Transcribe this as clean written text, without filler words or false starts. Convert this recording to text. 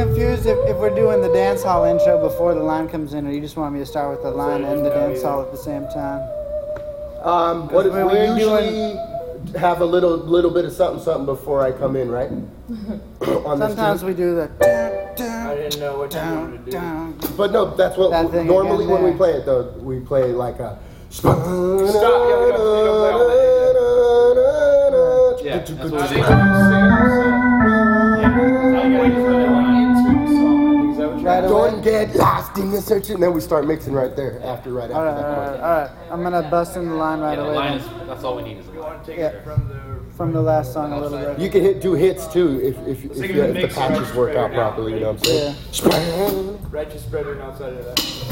confused if we're doing the dance hall intro before the line comes in, or you just want me to start with the line and the dance hall at the same time. What if we usually have a little bit of something before I come in, right? Sometimes we do the. I didn't know what you wanted to do. But no, that's what normally when we play it though. We play like a. Stop! Yeah, we don't play all that. Yeah, that's what we do. Don't get lost in the search, and then we start mixing right there after that. All right. I'm gonna bust in the line right away. The line is, that's all we need is a line. From the last song a little bit. You can do hits too if the patches work out properly. You know what I'm saying? Righteous spreader outside of that.